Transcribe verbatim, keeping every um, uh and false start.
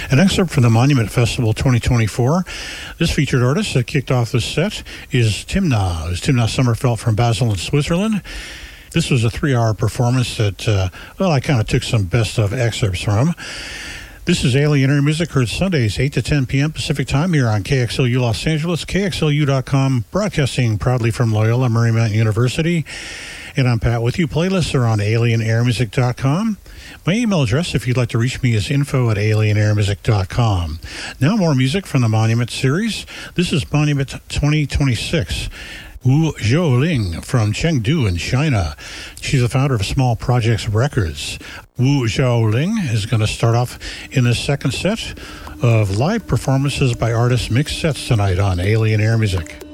An excerpt from the Monument Festival twenty twenty-four. This featured artist that kicked off the set is Timna. It's Timna Sommerfeld from Basel in Switzerland. This was a three-hour performance that, uh, well, I kind of took some best-of excerpts from. This is Alien Air Music, heard Sundays, eight to ten p.m. Pacific Time here on K X L U Los Angeles, K X L U dot com, broadcasting proudly from Loyola Marymount University. And I'm Pat with you. Playlists are on alien air music dot com. My email address, if you'd like to reach me, is info at alien air music dot com. Now more music from the Monument series. This is Monument twenty twenty-six. Wu Zhouling from Chengdu in China. She's the founder of Small Projects Records. Wu Zhouling is going to start off in the second set of live performances by artists mixed sets tonight on Alien Air Music.